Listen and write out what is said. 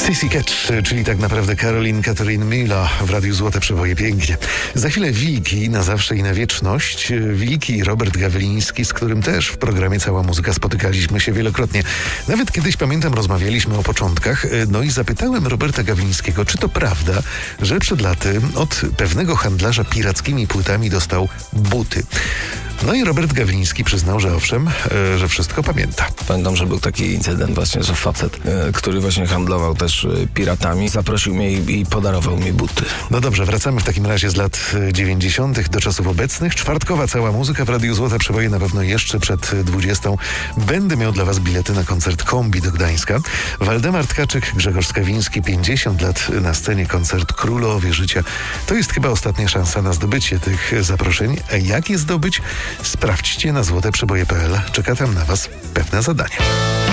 Sissy Catch, czyli tak naprawdę Caroline Catherine Miller w Radiu Złote Przeboje. Pięknie. Za chwilę Wilki na zawsze i na wieczność. Wilki i Robert Gawliński, z którym też w programie Cała Muzyka spotykaliśmy się wielokrotnie. Nawet kiedyś, pamiętam, rozmawialiśmy o początkach. No i zapytałem Roberta Gawlińskiego, czy to prawda, że przed laty od pewnego handlarza pirackimi płytami dostał buty. No i Robert Gawliński przyznał, że owszem, że wszystko pamięta. Pamiętam, że był taki incydent właśnie, że facet, który właśnie handlował też piratami, zaprosił mnie i podarował mi buty. No dobrze, wracamy w takim razie z lat 90. do czasów obecnych. Czwartkowa Cała Muzyka w Radiu Złote Przeboje na pewno jeszcze przed 20. Będę miał dla Was bilety na koncert Kombi do Gdańska. Waldemar Tkaczyk, Grzegorz Skawiński, 50 lat na scenie, koncert Królowie Życia. To jest chyba ostatnia szansa na zdobycie tych zaproszeń. Jak je zdobyć? Sprawdźcie na złoteprzeboje.pl. Czeka tam na Was pewne zadanie.